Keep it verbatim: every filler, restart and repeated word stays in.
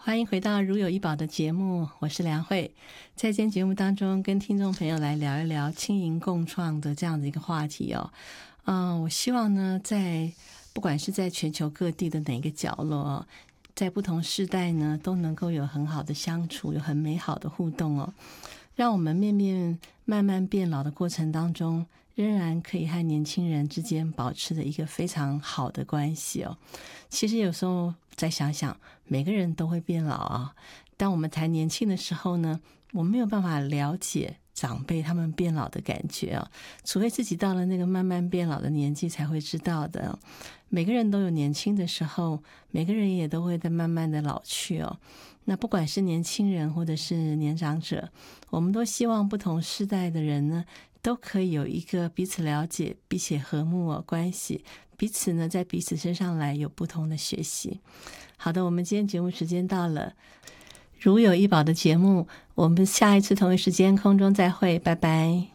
欢迎回到如有一宝的节目，我是梁慧。在今天节目当中，跟听众朋友来聊一聊轻盈共创的这样的一个话题哦。嗯、呃，我希望呢，在不管是在全球各地的哪个角落哦，在不同世代呢，都能够有很好的相处，有很美好的互动哦，让我们面面慢慢变老的过程当中，仍然可以和年轻人之间保持的一个非常好的关系哦。其实有时候再想想，每个人都会变老啊。当我们谈年轻的时候呢，我们没有办法了解长辈他们变老的感觉啊，除非自己到了那个慢慢变老的年纪才会知道的。每个人都有年轻的时候，每个人也都会在慢慢的老去哦。那不管是年轻人或者是年长者，我们都希望不同世代的人呢，都可以有一个彼此了解、彼此和睦哦关系，彼此呢在彼此身上来有不同的学习。好的，我们今天节目时间到了，如有一宝的节目，我们下一次同一时间空中再会，拜拜。